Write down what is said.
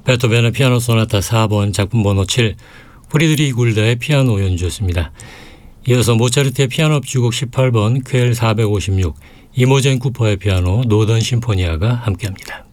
베토벤의 피아노 소나타 4번 작품 번호 7, 프리드리히 굴다의 피아노 연주였습니다. 이어서 모차르트의 피아노 협주곡 18번 퀘일 456, 이모젠 쿠퍼의 피아노 노던 심포니아가 함께합니다.